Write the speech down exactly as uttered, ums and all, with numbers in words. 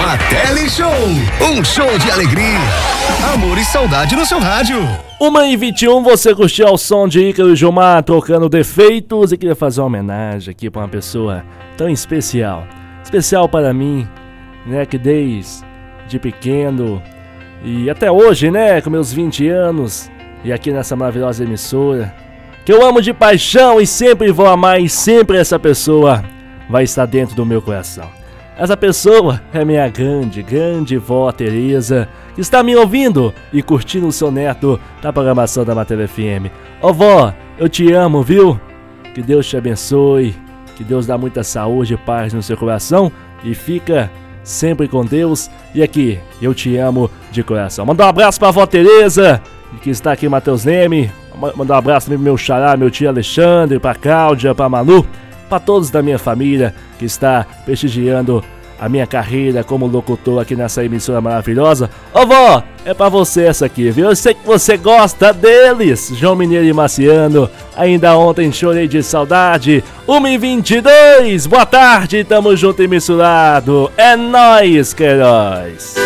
Programa Teleshow, um show de alegria, amor e saudade no seu rádio. uma e vinte e um, você curtiu ao som de Ícaro e Gilmar tocando Defeitos, e queria fazer uma homenagem aqui para uma pessoa tão especial. Especial para mim, né, que desde pequeno e até hoje, né, com meus vinte anos, e aqui nessa maravilhosa emissora, que eu amo de paixão e sempre vou amar, e sempre essa pessoa vai estar dentro do meu coração. Essa pessoa é minha grande, grande vó Tereza, que está me ouvindo e curtindo o seu neto na programação da Matéria F M. Ô vó, eu te amo, viu? Que Deus te abençoe, que Deus dá muita saúde e paz no seu coração, e fica sempre com Deus. E aqui, eu te amo de coração. Manda um abraço pra vó Tereza, que está aqui, Matheus Leme. Manda um abraço também pro meu xará, meu tio Alexandre, pra Cláudia, pra Manu, pra todos da minha família que está prestigiando a minha carreira como locutor aqui nessa emissora maravilhosa. Ô vó, é pra você essa aqui, viu? Eu sei que você gosta deles. João Mineiro e Marciano, ainda ontem chorei de saudade. uma e vinte e dois, boa tarde, tamo junto e misturado. É nóis, Queiroz.